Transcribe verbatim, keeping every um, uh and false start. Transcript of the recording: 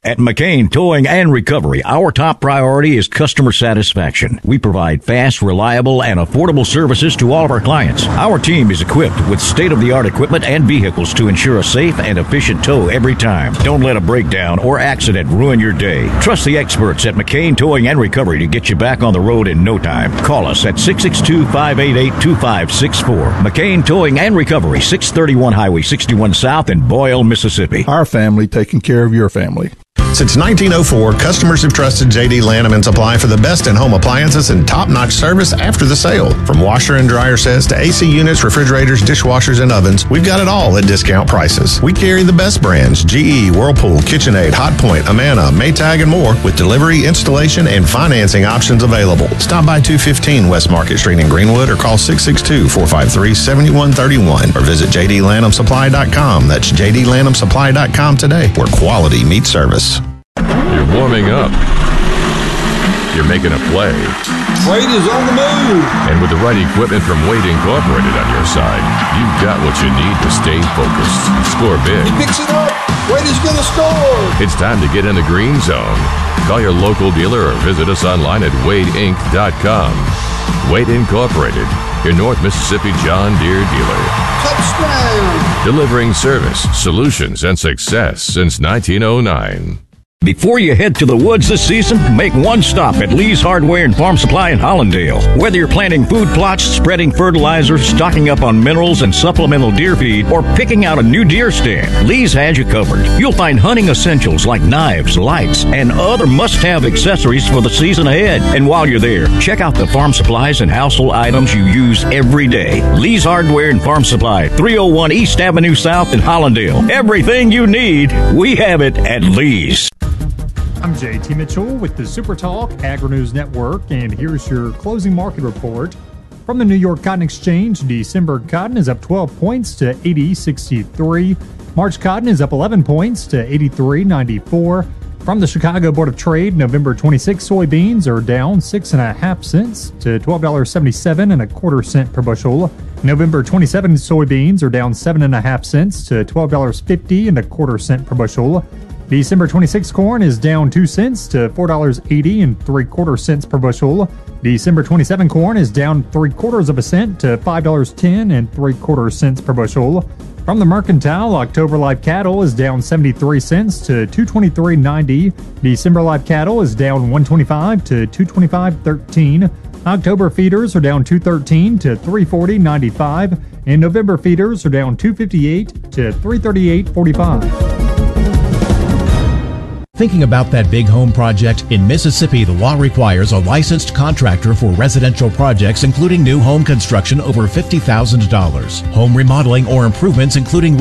At McCain Towing and Recovery, our top priority is customer satisfaction. We provide fast, reliable, and affordable services to all of our clients. Our team is equipped with state-of-the-art equipment and vehicles to ensure a safe and efficient tow every time. Don't let a breakdown or accident ruin your day. Trust the experts at McCain Towing and Recovery to get you back on the road in no time. Call us at six six two, five eight eight, two five six four. McCain Towing and Recovery, six thirty-one Highway sixty-one South in Boyle, Mississippi. Our family taking care of your family. Since nineteen oh four, customers have trusted J D Lanham and Supply for the best in home appliances and top-notch service after the sale. From washer and dryer sets to A C units, refrigerators, dishwashers, and ovens, we've got it all at discount prices. We carry the best brands: G E, Whirlpool, KitchenAid, Hotpoint, Amana, Maytag, and more, with delivery, installation, and financing options available. Stop by two fifteen West Market Street in Greenwood or call six six two, four five three, seven one three one or visit j d lanham supply dot com. That's j d lanham supply dot com today, where quality meets service. You're warming up. You're making a play. Wade is on the move. And with the right equipment from Wade Incorporated on your side, you've got what you need to stay focused. Score big. He picks it up. Wade is going to score. It's time to get in the green zone. Call your local dealer or visit us online at wade inc dot com. Wade Incorporated, your North Mississippi John Deere dealer. Touchdown. Delivering service, solutions, and success since nineteen oh nine. Before you head to the woods this season, make one stop at Lee's Hardware and Farm Supply in Hollandale. Whether you're planting food plots, spreading fertilizer, stocking up on minerals and supplemental deer feed, or picking out a new deer stand, Lee's has you covered. You'll find hunting essentials like knives, lights, and other must-have accessories for the season ahead. And while you're there, check out the farm supplies and household items you use every day. Lee's Hardware and Farm Supply, three oh one East Avenue South in Hollandale. Everything you need, we have it at Lee's. I'm J T Mitchell with the Super Talk Agri-News Network, and here's your closing market report. From the New York Cotton Exchange, December cotton is up twelve points to eighty sixty-three. March cotton is up eleven points to eighty-three ninety-four. From the Chicago Board of Trade, November twenty-six soybeans are down six and a half cents to twelve dollars and seventy-seven and a quarter cent per bushel. November twenty-seven soybeans are down seven and a half cents to twelve dollars and fifty and a quarter cent per bushel. December twenty-six corn is down two cents to four dollars and eighty and three quarter cents per bushel. December twenty-seven corn is down three quarters of a cent to five dollars and ten and three quarter cents per bushel. From the Mercantile, October live cattle is down seventy-three cents to two twenty-three ninety. December live cattle is down one twenty-five to two twenty-five thirteen. October feeders are down two thirteen to three forty ninety-five, and November feeders are down two fifty-eight to three thirty-eight forty-five. Thinking about that big home project? In Mississippi, the law requires a licensed contractor for residential projects, including new home construction over fifty thousand dollars, home remodeling or improvements, including